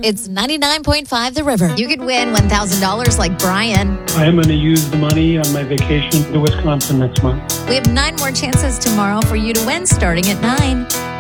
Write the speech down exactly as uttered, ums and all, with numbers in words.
It's ninety-nine point five The River. You could win one thousand dollars like Brian. I am going to use the money on my vacation to Wisconsin next month. We have nine more chances tomorrow for you to win starting at nine.